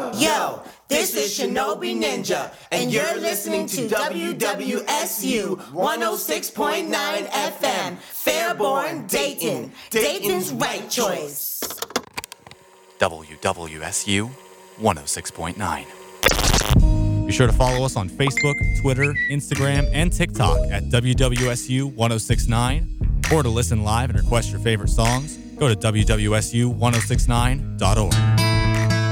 Yo, this is Shinobi Ninja, and you're listening to WWSU 106.9 FM, Fairborn, Dayton. Dayton's right choice. WWSU 106.9. Be sure to follow us on Facebook, Twitter, Instagram, and TikTok at WWSU 1069. Or to listen live and request your favorite songs, go to WWSU1069.org.